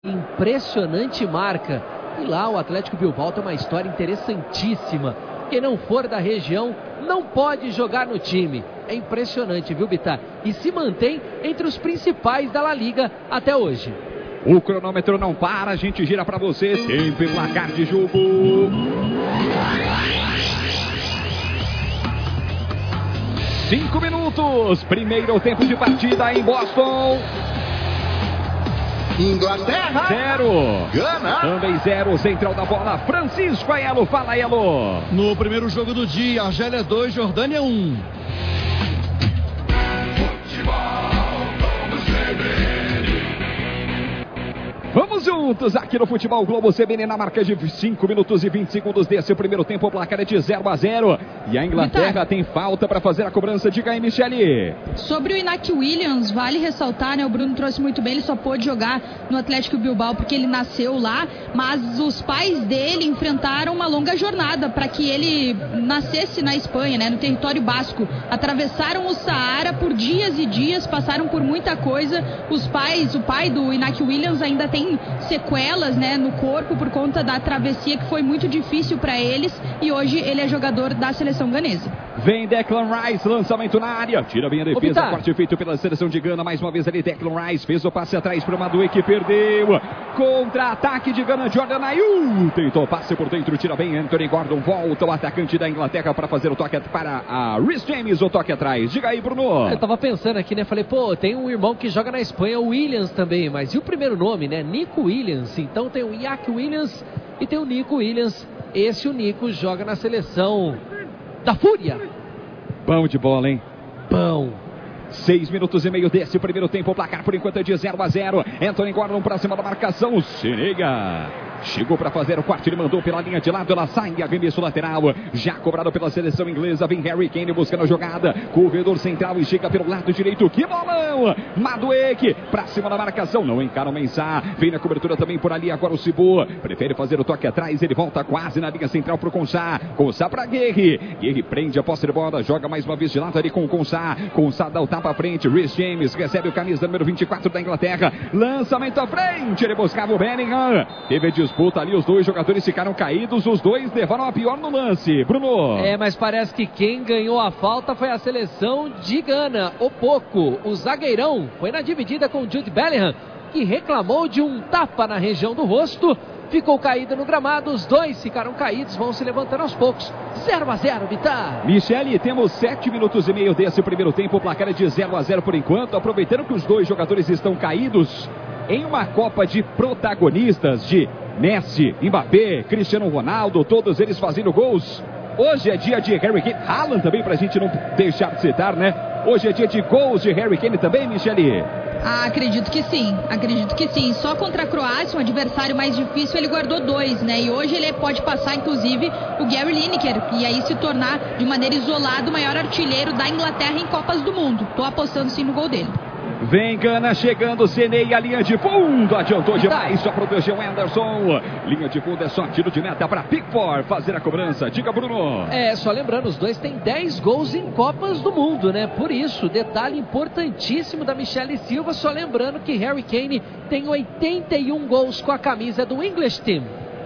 Impressionante marca. E lá o Atlético Bilbao tem uma história interessantíssima. Quem não for da região não pode jogar no time. É impressionante, viu, Bittar? E se mantém entre os principais da La Liga até hoje. O cronômetro não para, a gente gira para você. Tempo e placar de jogo. 5 minutos. Primeiro tempo de partida em Boston. Inglaterra 0, Gana também 0, central da bola, Francisco Aiello, fala Aiello. No primeiro jogo do dia, Argélia 2, Jordânia 1. Vamos juntos aqui no Futebol Globo CBN na marca de 5 minutos e 20 segundos desse primeiro tempo. O placar é de 0-0. E a Inglaterra tem falta para fazer a cobrança. Diga aí, Michele. Sobre o Iñaki Williams, vale ressaltar, né? O Bruno trouxe muito bem, ele só pôde jogar no Atlético Bilbao porque ele nasceu lá. Mas os pais dele enfrentaram uma longa jornada para que ele nascesse na Espanha, né? No território basco. Atravessaram o Saara por dias e dias, passaram por muita coisa. O pai do Iñaki Williams ainda tem sequelas, né, no corpo por conta da travessia que foi muito difícil para eles, e hoje ele é jogador da seleção ganesa. Vem Declan Rice, lançamento na área, tira bem a defesa, corte feito pela seleção de Gana, mais uma vez ali Declan Rice, fez o passe atrás para o Madueke que perdeu, contra-ataque de Gana, Jordan Ayew, tentou passe por dentro, tira bem Anthony Gordon, volta o atacante da Inglaterra para fazer o toque para a Reece James, o toque atrás, diga aí, Bruno. Eu tava pensando aqui, né, falei, pô, tem um irmão que joga na Espanha, o Williams também, mas e o primeiro nome, né, Nico Williams, então tem o Iñaki Williams e tem o Nico Williams, o Nico joga na seleção da Fúria. Bom de bola, hein? Bom. 6 minutos e meio desse primeiro tempo, o placar por enquanto é de 0-0. Anthony Gordon para cima da marcação, Senega chegou para fazer o corte, ele mandou pela linha de lado, ela sai, arremesso lateral, já cobrado pela seleção inglesa, vem Harry Kane buscando a jogada, corredor central e chega pelo lado direito, que bolão, Madueke para cima da marcação, não encara o Mensah, vem na cobertura também por ali, agora o Cibo, prefere fazer o toque atrás, ele volta quase na linha central pro Konsa para Guerri prende a posse de bola, joga mais uma vez de lado ali com o Konsa dá o tapa à frente, Reece James recebe o camisa número 24 da Inglaterra, lançamento à frente, ele buscava o Bellingham, teve disputa ali, os dois jogadores ficaram caídos, os dois levaram a pior no lance, Bruno. Mas parece que quem ganhou a falta foi a seleção de Gana, o Poco, o zagueirão, foi na dividida com o Jude Bellingham, que reclamou de um tapa na região do rosto, ficou caído no gramado, os dois ficaram caídos, vão se levantando aos poucos. 0-0, Bittar. Michele, temos 7 minutos e meio desse primeiro tempo, o placar é de 0-0 por enquanto, aproveitando que os dois jogadores estão caídos em uma Copa de protagonistas de Messi, Mbappé, Cristiano Ronaldo, todos eles fazendo gols. Hoje é dia de Harry Kane, Haaland também, pra gente não deixar de citar, né? Hoje é dia de gols de Harry Kane também, Michele? Acredito que sim. Só contra a Croácia, um adversário mais difícil, ele guardou 2, né? E hoje ele pode passar, inclusive, o Gary Lineker, e aí se tornar, de maneira isolada, o maior artilheiro da Inglaterra em Copas do Mundo. Tô apostando sim no gol dele. Vem Gana chegando, Senei, a linha de fundo, adiantou demais, só protegeu o Anderson. Linha de fundo é só tiro de meta para Pickford fazer a cobrança. Diga, Bruno. Só lembrando, os dois têm 10 gols em Copas do Mundo, né? Por isso, detalhe importantíssimo da Michele Silva, só lembrando que Harry Kane tem 81 gols com a camisa do English Team.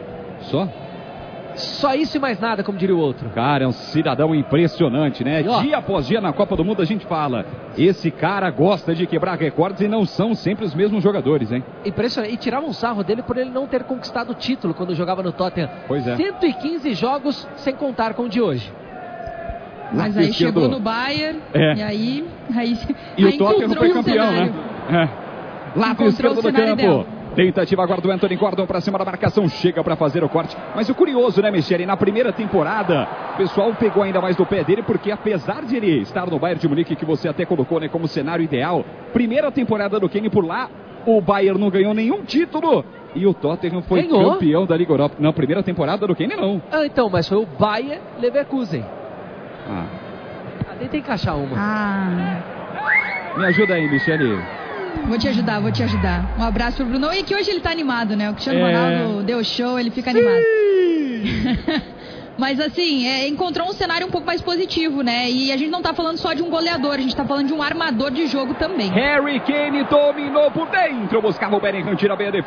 Só isso e mais nada, como diria o outro. Cara, é um cidadão impressionante, né? Dia após dia na Copa do Mundo a gente fala, esse cara gosta de quebrar recordes e não são sempre os mesmos jogadores, hein? Impressionante. E tiravam um sarro dele por ele não ter conquistado o título quando jogava no Tottenham. Pois é. 115 jogos sem contar com o de hoje. Mas aí chegou no Bayern e aí o Tottenham foi campeão, né? Lado esquerdo do campo. Ideal. Tentativa agora do Anthony Gordon para cima da marcação, chega para fazer o corte. Mas o curioso, né, Michele? Na primeira temporada, o pessoal pegou ainda mais do pé dele, porque apesar de ele estar no Bayern de Munique, que você até colocou, né, como cenário ideal, primeira temporada do Kane por lá, o Bayern não ganhou nenhum título e o Tottenham foi campeão da Liga Europa. Não, primeira temporada do Kane não. Então, mas foi o Bayer Leverkusen. Tenta encaixar uma. Me ajuda aí, Michele. Vou te ajudar. Um abraço pro Bruno. E que hoje ele tá animado, né? O Cristiano Ronaldo deu show, ele fica animado. Mas assim, encontrou um cenário um pouco mais positivo, né? E a gente não tá falando só de um goleador, a gente tá falando de um armador de jogo também. Harry Kane dominou por dentro, buscava o Bellingham, tira bem a defesa.